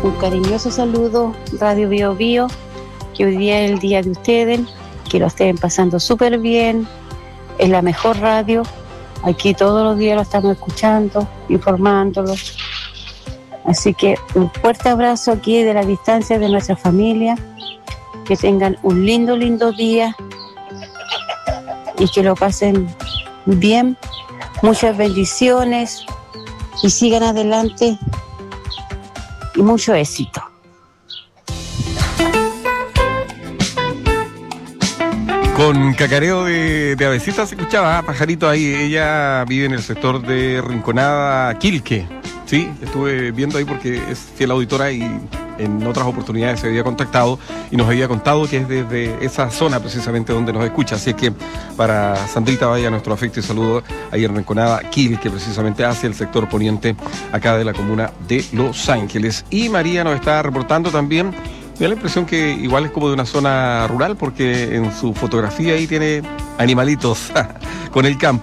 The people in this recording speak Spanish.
Un cariñoso saludo, Radio Bio Bio, que hoy día es el día de ustedes, que lo estén pasando súper bien, es la mejor radio, aquí todos los días lo estamos escuchando, informándolos. Así que un fuerte abrazo aquí de la distancia de nuestra familia, que tengan un lindo día y que lo pasen bien, muchas bendiciones y sigan adelante y mucho éxito. Con cacareo de avecita se escuchaba, pajarito ahí. Ella vive en el sector de Rinconada, Quilque. Sí, estuve viendo ahí porque es fiel auditora y en otras oportunidades se había contactado y nos había contado que es desde esa zona precisamente donde nos escucha. Así es que para Sandrita vaya nuestro afecto y saludo ahí en Rinconada, Quilque, precisamente hacia el sector poniente acá de la comuna de Los Ángeles. Y María nos está reportando también. Me da la impresión que igual es como de una zona rural porque en su fotografía ahí tiene animalitos con el campo.